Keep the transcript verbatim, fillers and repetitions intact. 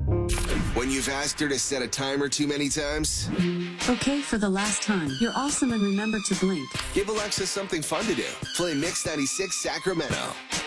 When you've asked her to set a timer too many times? Okay, for the last time. You're awesome and remember to blink. Give Alexa something fun to do. Play Mix ninety-six Sacramento.